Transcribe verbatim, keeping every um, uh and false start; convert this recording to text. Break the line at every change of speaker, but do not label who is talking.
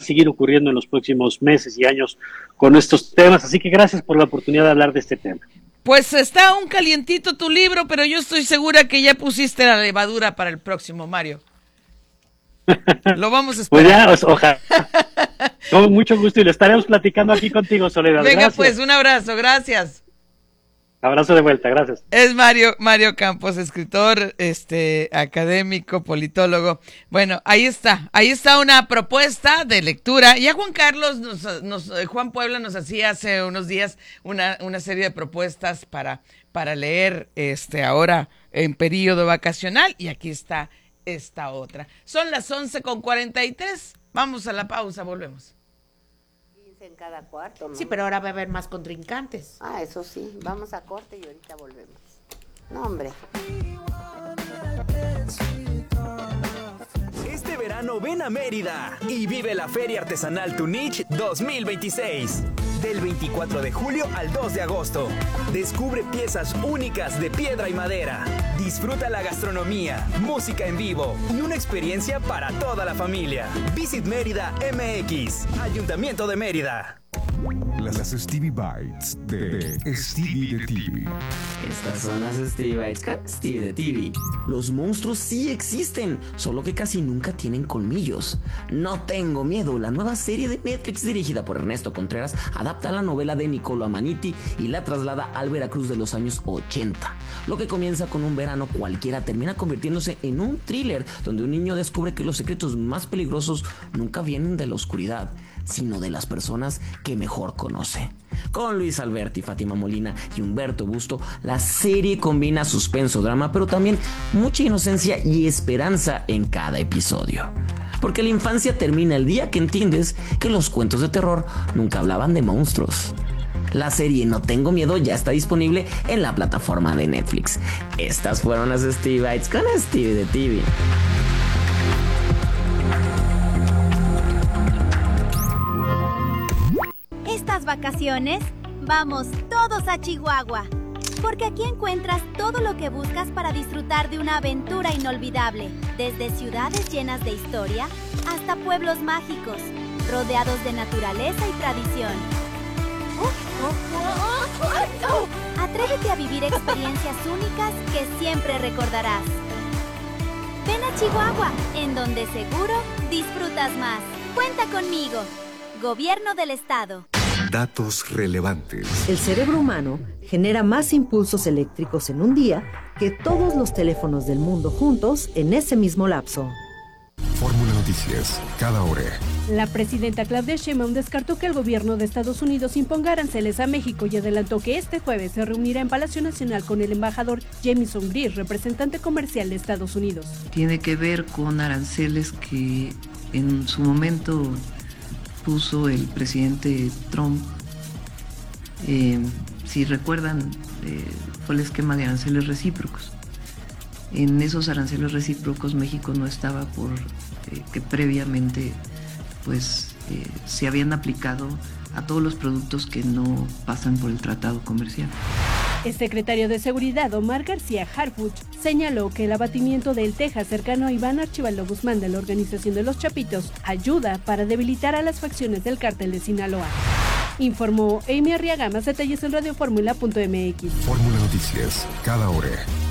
seguir ocurriendo en los próximos meses y años con estos temas, así que gracias por la oportunidad de hablar de este tema.
Pues está un calientito tu libro, pero yo estoy segura que ya pusiste la levadura para el próximo, Mario. Lo vamos a esperar.
Pues ya, os, ojalá. Con mucho gusto y lo estaremos platicando aquí contigo, Soledad.
Venga,
gracias.
Pues, un abrazo, gracias.
Abrazo de vuelta, gracias.
Es Mario, Mario Campos, escritor, este, académico, politólogo. Bueno, ahí está, ahí está una propuesta de lectura. Ya Juan Carlos, nos, nos, Juan Puebla nos hacía hace unos días una, una serie de propuestas para, para leer, este, ahora en periodo vacacional, y aquí está esta otra. Son las once con cuarenta y tres. Vamos a la pausa, volvemos.
En cada cuarto, ¿no?
Sí, pero ahora va a haber más contrincantes.
Ah, eso sí, vamos a corte y ahorita volvemos. No, hombre.
Este verano ven a Mérida y vive la Feria Artesanal Tunich dos mil veintiséis. Del veinticuatro de julio al dos de agosto. Descubre piezas únicas de piedra y madera. Disfruta la gastronomía, música en vivo y una experiencia para toda la familia. Visit Mérida M X, Ayuntamiento de Mérida.
Las Stevie Bites de Stevie de T V.
Estas son las Stevie Bites con Stevie de T V. Los monstruos sí existen, solo que casi nunca tienen colmillos. No tengo miedo, la nueva serie de Netflix dirigida por Ernesto Contreras adapta la novela de Niccolo Amaniti y la traslada al Veracruz de los años ochenta. Lo que comienza con un verano cualquiera termina convirtiéndose en un thriller donde un niño descubre que los secretos más peligrosos nunca vienen de la oscuridad, sino de las personas que mejor conoce. Con Luis Alberti, Fátima Molina y Humberto Busto, la serie combina suspenso, drama, pero también mucha inocencia y esperanza en cada episodio. Porque la infancia termina el día que entiendes que los cuentos de terror nunca hablaban de monstruos. La serie No Tengo Miedo ya está disponible en la plataforma de Netflix. Estas fueron las Stevie Bites con Stevie de T V.
Estas vacaciones, vamos todos a Chihuahua, porque aquí encuentras todo lo que buscas para disfrutar de una aventura inolvidable, desde ciudades llenas de historia hasta pueblos mágicos, rodeados de naturaleza y tradición. Atrévete a vivir experiencias únicas que siempre recordarás. Ven a Chihuahua, en donde seguro disfrutas más. Cuenta conmigo. Gobierno del Estado.
Datos relevantes.
El cerebro humano genera más impulsos eléctricos en un día que todos los teléfonos del mundo juntos en ese mismo lapso.
Fórmula Noticias, cada hora.
La presidenta Claudia Sheinbaum descartó que el gobierno de Estados Unidos imponga aranceles a México y adelantó que este jueves se reunirá en Palacio Nacional con el embajador Jamieson Greer, representante comercial de Estados Unidos.
Tiene que ver con aranceles que en su momento puso el presidente Trump. Eh, si recuerdan, eh, fue el esquema de aranceles recíprocos. En esos aranceles recíprocos México no estaba por eh, que previamente pues eh, se habían aplicado a todos los productos que no pasan por el tratado comercial.
El secretario de Seguridad, Omar García Harfuch, señaló que el abatimiento del Texas cercano a Iván Archibaldo Guzmán de la Organización de los Chapitos ayuda para debilitar a las facciones del cártel de Sinaloa. Informó Amy Arriaga. Más detalles en radio fórmula punto m x.
Fórmula Noticias, cada hora.